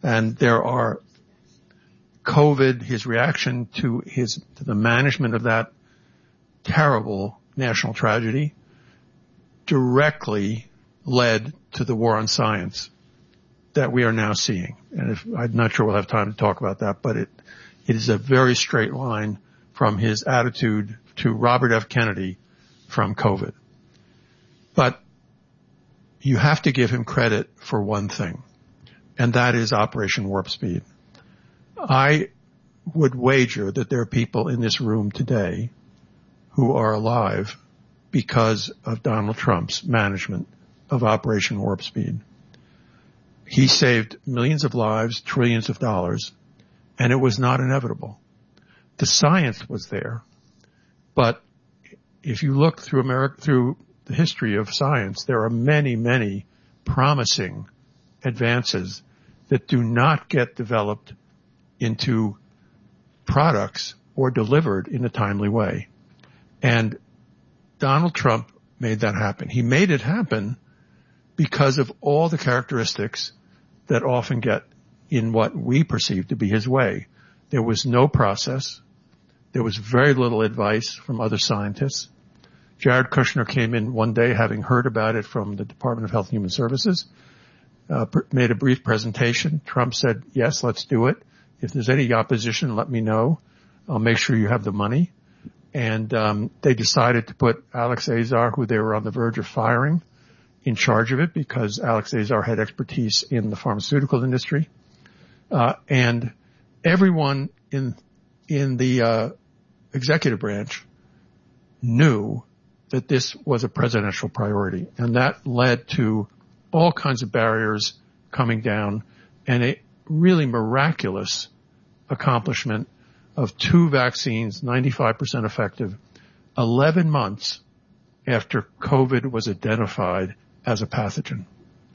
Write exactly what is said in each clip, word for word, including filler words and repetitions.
And there are COVID, his reaction to his, to the management of that terrible national tragedy directly led to the war on science that we are now seeing. And if, I'm not sure we'll have time to talk about that, but it, it is a very straight line from his attitude to Robert F. Kennedy from COVID. But you have to give him credit for one thing, and that is Operation Warp Speed. I would wager that there are people in this room today who are alive because of Donald Trump's management of Operation Warp Speed. He saved millions of lives, trillions of dollars, and it was not inevitable. The science was there, but if you look through America, through the history of science, there are many, many promising advances that do not get developed into products or delivered in a timely way. And Donald Trump made that happen. He made it happen because of all the characteristics that often get in what we perceive to be his way. There was no process. There was very little advice from other scientists. Jared Kushner came in one day having heard about it from the Department of Health and Human Services, uh, pr- made a brief presentation. Trump said, yes, let's do it. If there's any opposition, let me know. I'll make sure you have the money. And um, they decided to put Alex Azar, who they were on the verge of firing, in charge of it because Alex Azar had expertise in the pharmaceutical industry. Uh, and everyone in in the uh, executive branch knew that this was a presidential priority. And that led to all kinds of barriers coming down and a really miraculous accomplishment of two vaccines, ninety-five percent effective, eleven months after COVID was identified as a pathogen.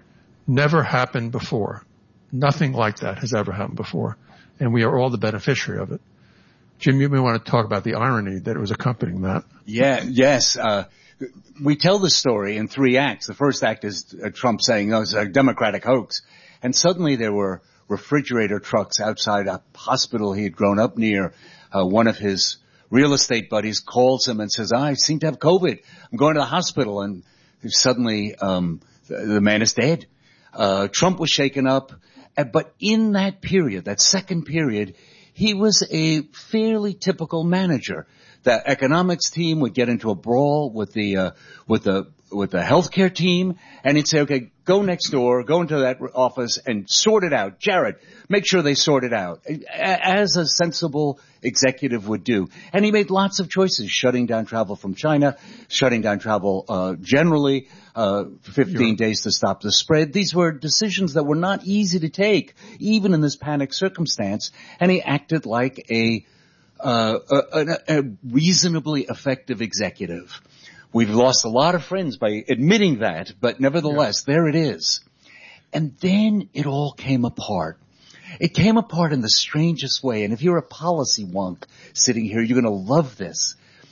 Never happened before. Nothing like that has ever happened before. And we are all the beneficiary of it. Jim, you may want to talk about the irony that it was accompanying that. Yeah, yes. Uh, we tell the story in three acts. The first act is uh, Trump saying, no, it's a Democratic hoax. And suddenly there were refrigerator trucks outside a hospital he had grown up near. Uh, one of his real estate buddies calls him and says, I seem to have COVID. I'm going to the hospital. And suddenly um, the, the man is dead. Uh, Trump was shaken up. Uh, but in that period, that second period, he was a fairly typical manager. The economics team would get into a brawl with the uh, with the with the healthcare team, and he'd say, "Okay, go next door, go into that office and sort it out." Jared, make sure they sort it out, as a sensible executive would do. And he made lots of choices: shutting down travel from China, shutting down travel uh, generally, uh, fifteen yeah. days to stop the spread. These were decisions that were not easy to take, even in this panic circumstance. And he acted like a uh, a, a reasonably effective executive. We've lost a lot of friends by admitting that, but nevertheless, yeah. there it is. And then it all came apart. It came apart in the strangest way. And if you're a policy wonk sitting here, you're going to love this.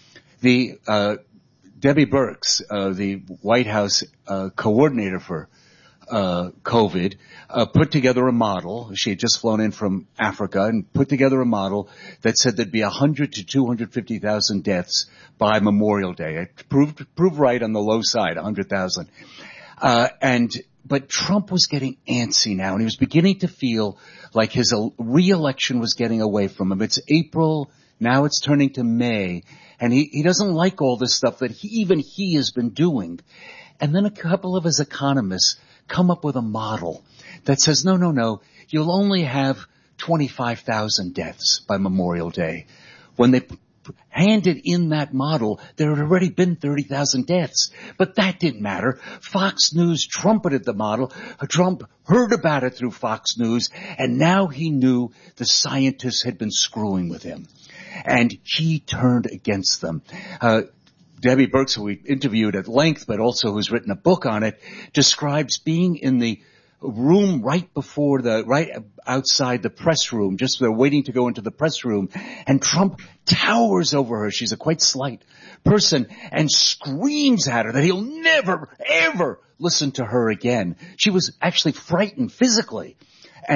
The uh Debbie Birx, uh, the White House uh, coordinator for uh COVID, uh, put together a model. She had just flown in from Africa and put together a model that said there'd be one hundred to two hundred fifty thousand deaths by Memorial Day. It proved proved right on the low side, one hundred thousand. Uh, and but Trump was getting antsy now, and he was beginning to feel like his re-election was getting away from him. It's April, now it's turning to May, and he, he doesn't like all this stuff that he, even he has been doing. And then a couple of his economists come up with a model that says, no, no, no, you'll only have twenty-five thousand deaths by Memorial Day. When they handed in that model, there had already been thirty thousand deaths. But that didn't matter. Fox News trumpeted the model. Trump heard about it through Fox News, and now he knew the scientists had been screwing with him. And he turned against them. Uh, Debbie Birx, who we interviewed at length, but also who's written a book on it, describes being in the room right before the, right outside the press room, just they're waiting to go into the press room, and Trump towers over her. She's a quite slight person, and screams at her that he'll never, ever listen to her again. She was actually frightened physically.